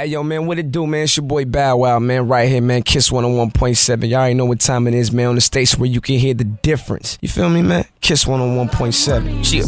Hey, yo, man, what it do, man? It's your boy Bow Wow, man, right here, man. Kiss 101.7. Y'all already know what time it is, man, on the station where you can hear the difference. You feel me, man? Kiss 101.7. Chill.